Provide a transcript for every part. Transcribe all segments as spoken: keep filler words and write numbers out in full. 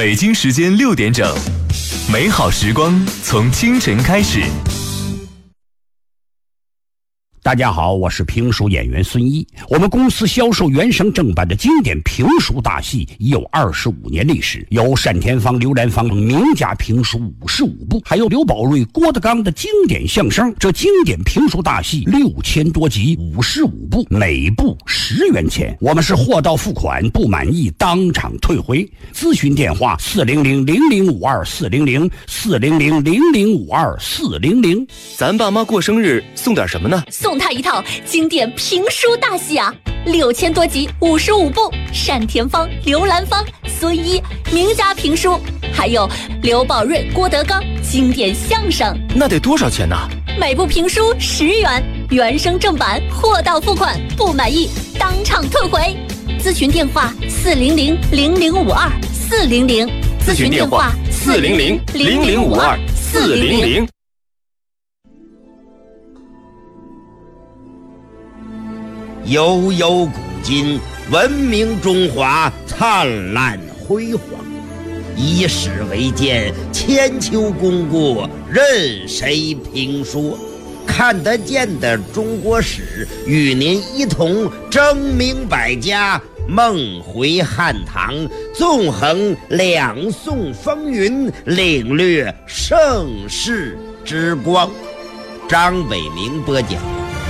北京时间六点整，美好时光从清晨开始。 大家好，我是评书演员孙一。我们公司销售原声正版的经典评书大戏已有二十五年历史，有单田芳、刘兰芳名家评书五十五部，还有刘宝瑞、郭德纲的经典相声。这经典评书大戏六千多集，五十五部，每部十元钱。我们是货到付款，不满意当场退回。咨询电话：四零零零零五二四零零四零零零零五二四零零。 咱爸妈过生日送点什么呢？ 送他一套经典评书大戏啊，六千多集，五十五部，单田芳、刘兰芳、孙一名家评书，还有刘宝瑞、郭德纲经典相声。 那得多少钱呢？ 每部评书十元，原声正版，货到付款，不满意当场退回。咨询电话：四零零零零五二四零零。 咨询电话：四零零零零五二四零零。 悠悠古今，文明中华灿烂辉煌。以史为鉴，千秋功过任谁评说。看得见的中国史，与您一同争明百家，梦回汉唐，纵横两宋风云，领略盛世之光。张伟明播讲。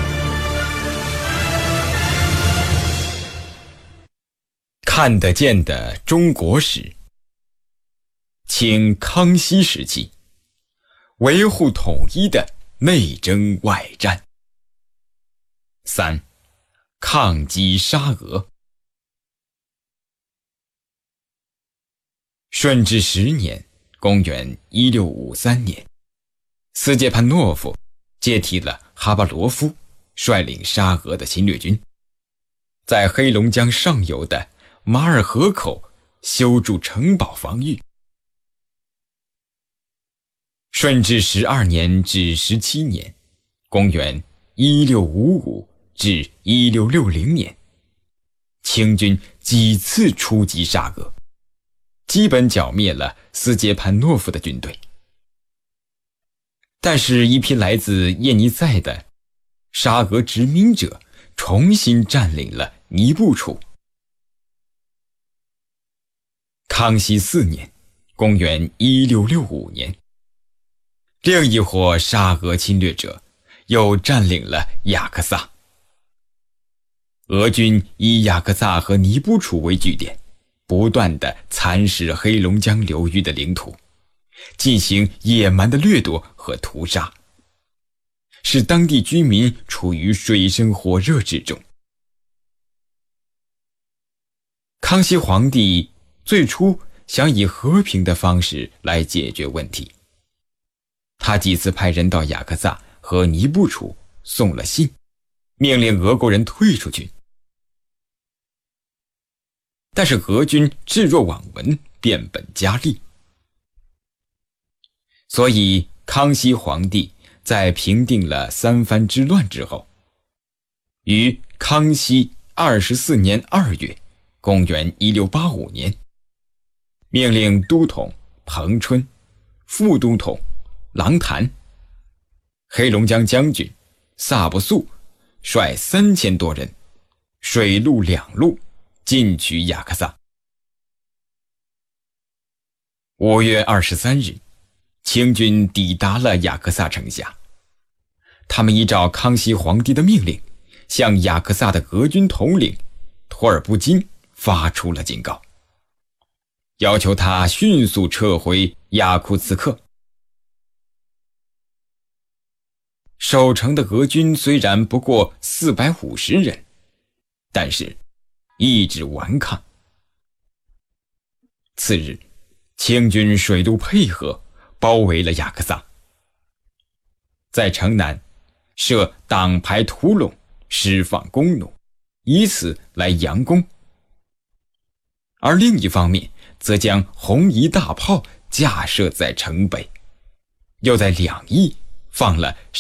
看得见的中国史，清康熙时期，维护统一的内征外战。三，抗击沙俄。顺治十年，公元一六五三年，斯捷潘诺夫接替了哈巴罗夫，率领沙俄的侵略军，在黑龙江上游的马尔河口修筑城堡防御。顺治十二年至十七年，公元一六五五至一六六零年，清军几次出击沙俄，基本剿灭了斯捷潘诺夫的军队。但是一批来自叶尼塞的沙俄殖民者重新占领了尼布楚。康熙四年，公元一六六五年，另一伙沙俄侵略者又占领了雅克萨。俄军以雅克萨和尼布楚为据点，不断地蚕食黑龙江流域的领土，进行野蛮的掠夺和屠杀，使当地居民处于水深火热之中。康熙皇帝最初想以和平的方式来解决问题，他几次派人到雅克萨和尼布楚送了信，命令俄国人退出去。但是俄军置若罔闻，变本加厉。所以康熙皇帝在平定了三藩之乱之后，于康熙二十四年二月，公元一六八五年，命令都统彭春、副都统郎谭、黑龙江将军萨布素率三千多人，水陆两路进取雅克萨。五月二十三日，清军抵达了雅克萨城下。他们依照康熙皇帝的命令，向雅克萨的俄军统领托尔布金发出了警告，要求他迅速撤回雅库茨克。守城的俄军虽然不过四百五十人，但是意志顽抗。次日，清军水陆配合，包围了雅克萨，在城南设党牌屠龙，释放弓弩，以此来佯攻。而另一方面则将红夷大炮架设在城北，又在两翼放了